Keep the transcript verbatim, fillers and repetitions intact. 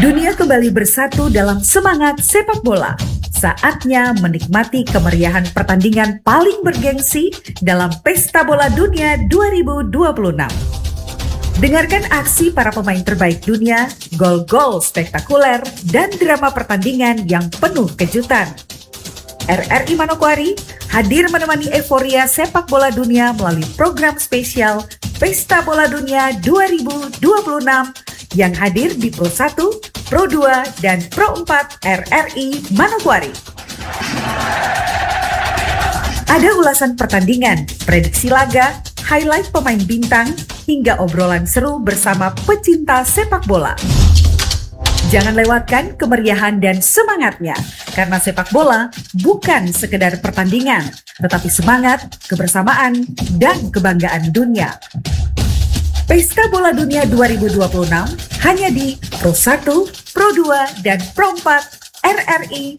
Dunia kembali bersatu dalam semangat sepak bola. Saatnya menikmati kemeriahan pertandingan paling bergengsi dalam Pesta Bola Dunia dua ribu dua puluh enam. Dengarkan aksi para pemain terbaik dunia, gol-gol spektakuler, dan drama pertandingan yang penuh kejutan. R R I Manokwari hadir menemani euforia sepak bola dunia melalui program spesial Pesta Bola Dunia dua ribu dua puluh enam yang hadir di Pro satu, Pro dua, dan Pro empat R R I Manokwari. Ada ulasan pertandingan, prediksi laga, highlight pemain bintang, hingga obrolan seru bersama pecinta sepak bola. Jangan lewatkan kemeriahan dan semangatnya, karena sepak bola bukan sekedar pertandingan, tetapi semangat, kebersamaan, dan kebanggaan dunia. Pesta Bola Dunia dua ribu dua puluh enam hanya di Pro satu, Pro dua, dan Pro empat R R I